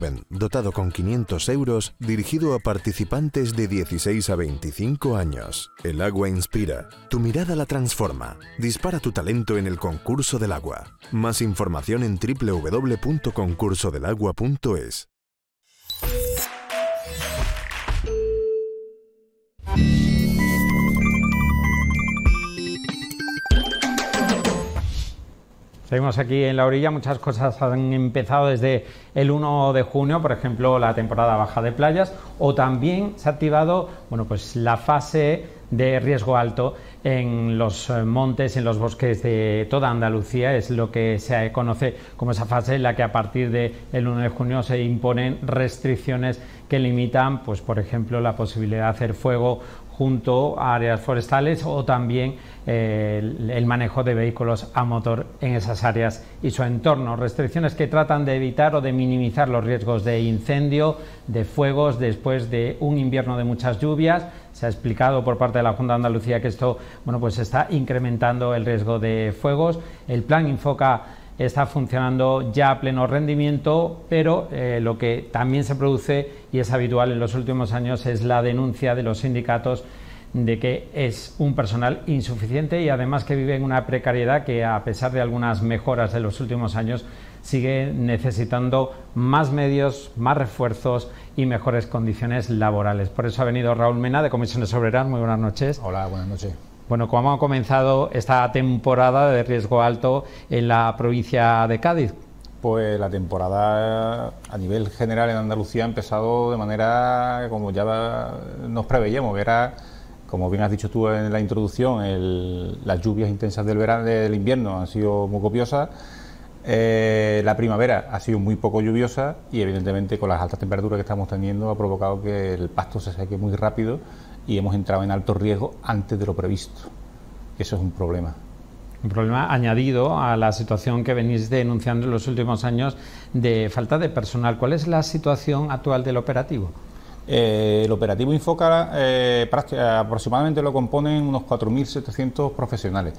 dotado con 500 euros, dirigido a participantes de 16 a 25 años. El agua inspira, tu mirada la transforma. Dispara tu talento en el concurso del agua. Más información en www.concursodelagua.es. Seguimos aquí en la orilla, muchas cosas han empezado desde el 1 de junio, por ejemplo, la temporada baja de playas, o también se ha activado, bueno, pues la fase de riesgo alto en los montes, en los bosques de toda Andalucía. Es lo que se conoce como esa fase en la que a partir del 1 de junio se imponen restricciones que limitan, pues por ejemplo, la posibilidad de hacer fuego junto a áreas forestales o también el manejo de vehículos a motor en esas áreas y su entorno. Restricciones que tratan de evitar o de minimizar los riesgos de incendio, de fuegos después de un invierno de muchas lluvias. Se ha explicado por parte de la Junta de Andalucía que esto, bueno, pues está incrementando el riesgo de fuegos. El plan Infoca está funcionando ya a pleno rendimiento, pero lo que también se produce y es habitual en los últimos años es la denuncia de los sindicatos de que es un personal insuficiente y además que vive en una precariedad que, a pesar de algunas mejoras de los últimos años, sigue necesitando más medios, más refuerzos y mejores condiciones laborales. Por eso ha venido Raúl Mena, de Comisiones Obreras. Muy buenas noches. Hola, buenas noches. Bueno, ¿cómo ha comenzado esta temporada de riesgo alto en la provincia de Cádiz? Pues la temporada a nivel general en Andalucía ha empezado de manera como ya nos preveíamos, que era, como bien has dicho tú en la introducción, las lluvias intensas del invierno han sido muy copiosas. La primavera ha sido muy poco lluviosa y evidentemente con las altas temperaturas que estamos teniendo ha provocado que el pasto se seque muy rápido y hemos entrado en alto riesgo antes de lo previsto. Eso es un problema. Un problema añadido a la situación que venís denunciando en los últimos años de falta de personal. ¿Cuál es la situación actual del operativo? El operativo Infoca aproximadamente lo componen unos 4.700 profesionales.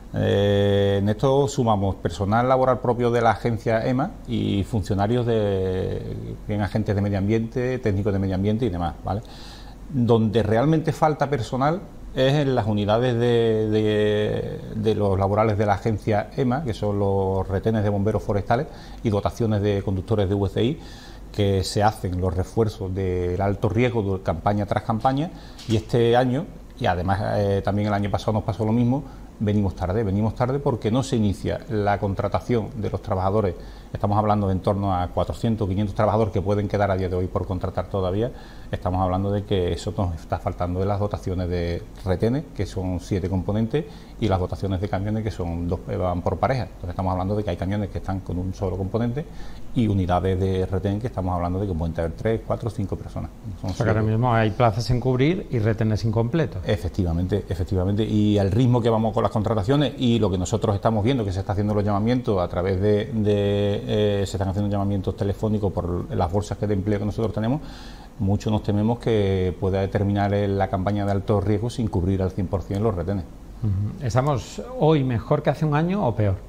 En esto sumamos personal laboral propio de la agencia EMA y funcionarios bien agentes de medio ambiente, técnicos de medio ambiente y demás, ¿vale? Donde realmente falta personal es en las unidades de los laborales de la agencia EMA, que son los retenes de bomberos forestales y dotaciones de conductores de VCI, que se hacen los refuerzos del alto riesgo de campaña tras campaña, y este año, y además también el año pasado nos pasó lo mismo, venimos tarde porque no se inicia la contratación de los trabajadores. Estamos hablando de en torno a 400 o 500 trabajadores que pueden quedar a día de hoy por contratar todavía. Estamos hablando de que eso nos está faltando de las dotaciones de retenes, que son 7 componentes, y las dotaciones de camiones, que son 2, van por pareja. Entonces estamos hablando de que hay camiones que están con un solo componente y unidades de retén que estamos hablando de que pueden tener 3, 4, 5 personas. O sea que ahora mismo hay plazas sin cubrir y retenes incompletos. Efectivamente. Y al ritmo que vamos con las contrataciones y lo que nosotros estamos viendo, que se está haciendo los llamamientos a través se están haciendo llamamientos telefónicos por las bolsas de empleo que nosotros tenemos, mucho nos tememos que pueda terminar la campaña de alto riesgo sin cubrir al 100% los retenes. ¿Estamos hoy mejor que hace un año o peor?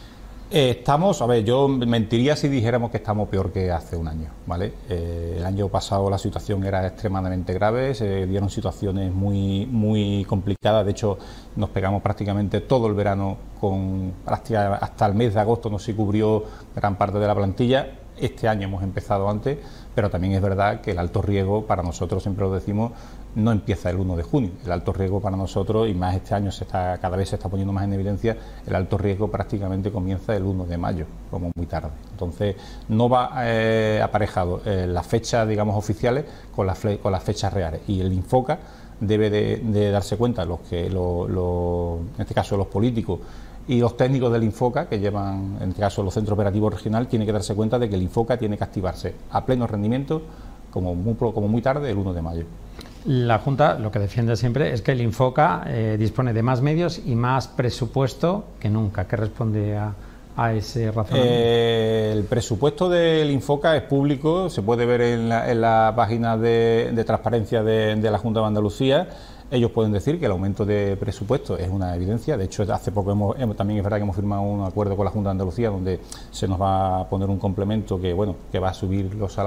Yo mentiría si dijéramos que estamos peor que hace un año, ¿vale? El año pasado la situación era extremadamente grave, se dieron situaciones muy complicadas. De hecho, nos pegamos prácticamente todo el verano hasta el mes de agosto no se cubrió gran parte de la plantilla. Este año hemos empezado antes, pero también es verdad que el alto riesgo, para nosotros, siempre lo decimos, no empieza el 1 de junio. El alto riesgo para nosotros, y más este año cada vez se está poniendo más en evidencia, el alto riesgo prácticamente comienza el 1 de mayo, como muy tarde. Entonces, no va aparejado las fechas, digamos, oficiales con las fechas reales. Y el Infoca debe de darse cuenta, en este caso los políticos, y los técnicos del Infoca, que llevan, en este caso, los centros operativos regional, tienen que darse cuenta de que el Infoca tiene que activarse a pleno rendimiento, como muy tarde, el 1 de mayo. La Junta lo que defiende siempre es que el Infoca dispone de más medios y más presupuesto que nunca. ¿Qué responde a ese razonamiento? El presupuesto del Infoca es público, se puede ver en la página de transparencia de la Junta de Andalucía. Ellos pueden decir que el aumento de presupuesto es una evidencia. De hecho, hace poco también es verdad que hemos firmado un acuerdo con la Junta de Andalucía donde se nos va a poner un complemento que, bueno, que va a subir los salarios